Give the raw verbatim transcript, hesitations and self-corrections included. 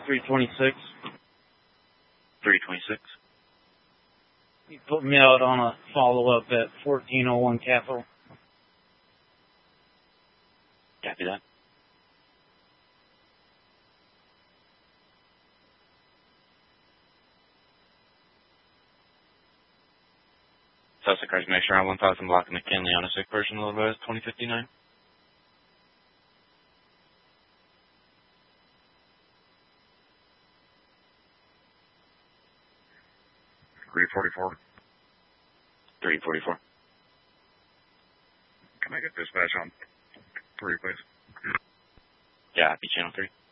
three twenty-six. three twenty-six. You put me out on a follow-up at fourteen oh one Capital. Copy that. Sussex Cars, make sure on one thousand block of McKinley on a sick person, Little Rose, twenty fifty-nine. three forty-four. three forty-four. Can I get dispatch on three, please? Yeah, happy channel three.